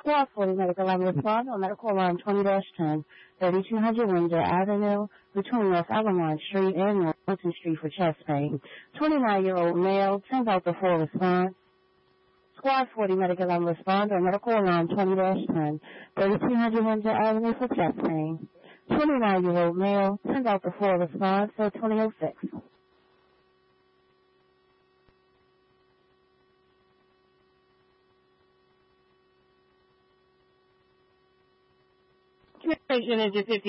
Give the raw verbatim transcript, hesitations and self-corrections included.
Squad forty Medical Line respond on medical alarm twenty dash ten, thirty-two hundred Windsor Avenue, between North Allamont Street and Milton Street for chest pain. twenty-nine-year-old male, sends out the full response. Squad forty Medical Line respond on medical alarm twenty dash ten, thirty-two hundred Windsor Avenue for chest pain. twenty-nine-year-old male, sends out the full response for twenty oh six. Patient engine fifty.